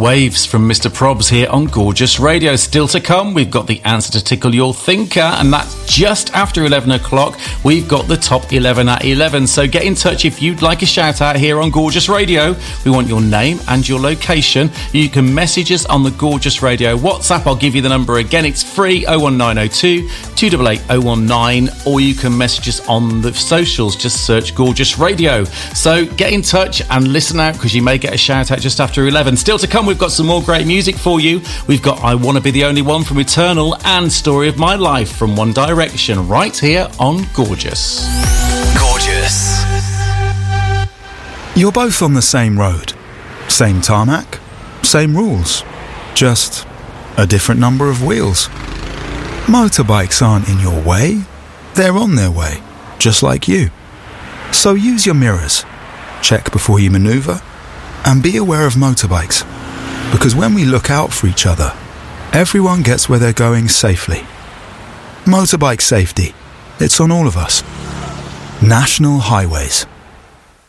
Waves from Mr. Probs here on Gorgeous Radio. Still to come, we've got the answer to Tickle Your Thinker, and that's just after 11 o'clock. We've got the top 11 at 11. So get in touch if you'd like a shout out here on Gorgeous Radio. We want your name and your location. You can message us on the Gorgeous Radio WhatsApp. I'll give you the number again. It's free, 01902 288 019, or you can message us on the socials. Just search Gorgeous Radio. So get in touch and listen out, because you may get a shout out just after 11. Still to come, we've got some more great music for you. We've got I Wanna Be the Only One from Eternal and Story of My Life from One Direction, right here on Gorgeous. Gorgeous. You're both on the same road, same tarmac, same rules, just a different number of wheels. Motorbikes aren't in your way, they're on their way, just like you. So use your mirrors, check before you manoeuvre, and be aware of motorbikes, because when we look out for each other, everyone gets where they're going safely. Motorbike safety, it's on all of us. National Highways.